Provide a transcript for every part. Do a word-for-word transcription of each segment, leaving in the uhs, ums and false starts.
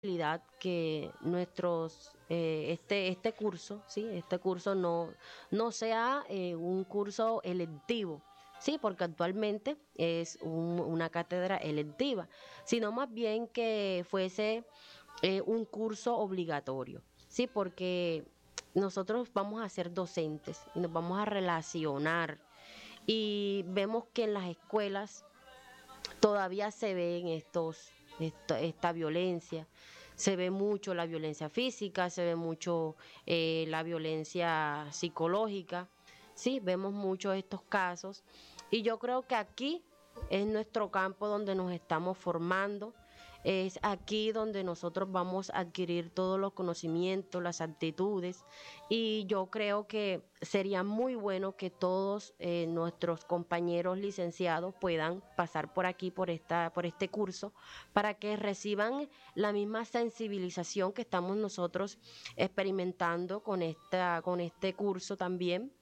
posibilidad que nuestros eh, este este curso, sí, este curso no no sea eh, un curso electivo, sí, porque actualmente es un- una cátedra electiva, sino más bien que fuese eh, un curso obligatorio, sí, porque nosotros vamos a ser docentes y nos vamos a relacionar y vemos que en las escuelas todavía se ven estos, esto- esta violencia. Se ve mucho la violencia física, se ve mucho eh, la violencia psicológica. Sí, vemos mucho estos casos. Y yo creo que aquí es nuestro campo donde nos estamos formando. Es aquí donde nosotros vamos a adquirir todos los conocimientos, las actitudes. Y yo creo que sería muy bueno que todos eh, nuestros compañeros licenciados puedan pasar por aquí, por esta, por este curso, para que reciban la misma sensibilización que estamos nosotros experimentando con esta, con este curso también.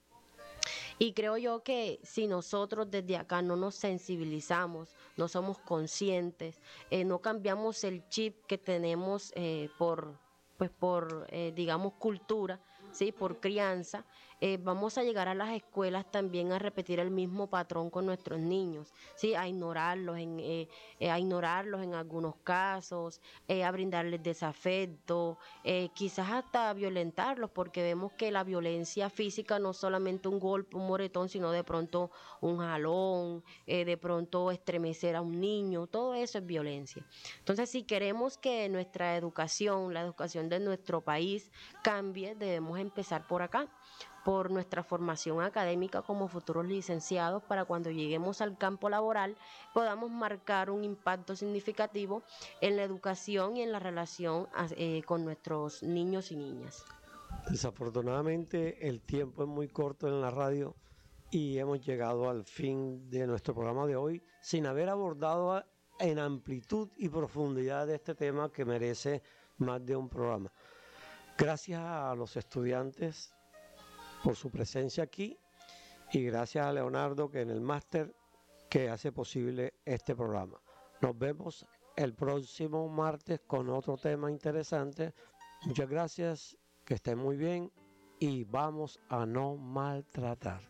Y creo yo que si nosotros desde acá no nos sensibilizamos, no somos conscientes, eh, no cambiamos el chip que tenemos eh, por, pues por, eh, digamos, cultura, ¿sí? Por crianza, eh, vamos a llegar a las escuelas también a repetir el mismo patrón con nuestros niños, ¿sí? A ignorarlos en, eh, eh, a ignorarlos en algunos casos, eh, a brindarles desafecto, eh, quizás hasta violentarlos, porque vemos que la violencia física no es solamente un golpe, un moretón, sino de pronto un jalón, eh, de pronto estremecer a un niño, todo eso es violencia. Entonces, si queremos que nuestra educación, la educación de nuestro país cambie, debemos empezar por acá, por nuestra formación académica como futuros licenciados, para cuando lleguemos al campo laboral podamos marcar un impacto significativo en la educación y en la relación eh, con nuestros niños y niñas. Desafortunadamente el tiempo es muy corto en la radio y hemos llegado al fin de nuestro programa de hoy sin haber abordado a- en amplitud y profundidad de este tema que merece más de un programa. Gracias a los estudiantes por su presencia aquí y gracias a Leonardo que en el máster que hace posible este programa. Nos vemos el próximo martes con otro tema interesante. Muchas gracias, que estén muy bien y vamos a no maltratar.